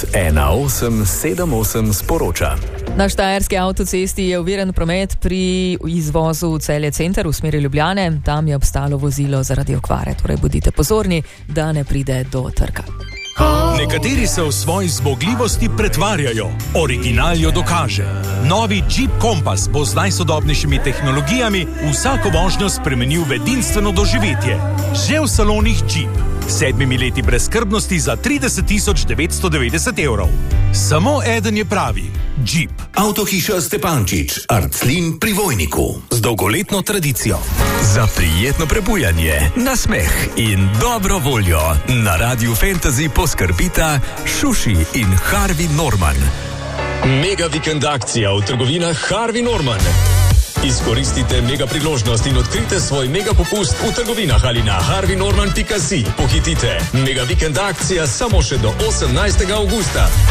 1878 sporoča. Na štajerski avtocesti je oviren promet pri izvozu Celje center v smeri Ljubljane. Tam je obstalo vozilo zaradi okvare, torej bodite pozorni, da ne pride do trka. Nekateri se v svoji zmogljivosti pretvarjajo, original jo dokaže. Novi Jeep Compass bo z najsodobnejšimi tehnologijami vsako vožnjo spremenil v edinstveno doživetje. Že v salonih Jeep. 7 leti brezskrbnosti za 30.990 evrov. Samo eden je pravi. Jeep. Avtohiša Stepančič, Arclin pri Vojniku. Z dolgoletno tradicijo. Za prijetno prebujanje, nasmeh in dobro voljo na Radiu Fantasy poskrbita Šuši in Harvey Norman. Mega vikend akcija v trgovinah Harvey Norman. Izkoristite mega priložnost in odkrite svoj mega popust v trgovinah ali na harveynorman.si. Pohitite, mega vikend akcija samo še do 18. avgusta.